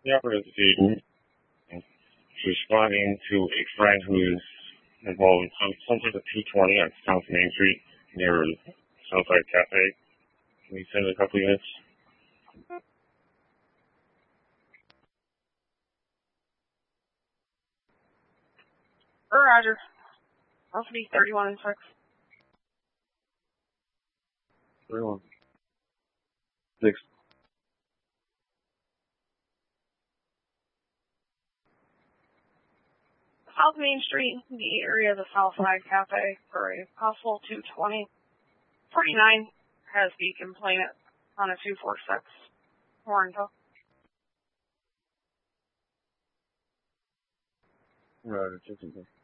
Yeah, but it's responding to a friend who's involved in some sort of P20 on South Main Street near Southside Cafe. Can you send a couple units? Roger. Must be 31 and 6. 31. 6. South Main Street, the area of the Southside Cafe, for a possible 220. 49 has the complainant on a 246 Warrenville. Right,